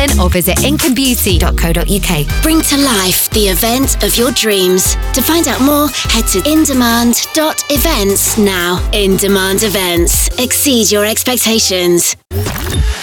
in or visit incomebeauty.co.uk. Bring to life the event of your dreams. To find out more, head to indemand.events now. In Demand Events. Exceed your expectations.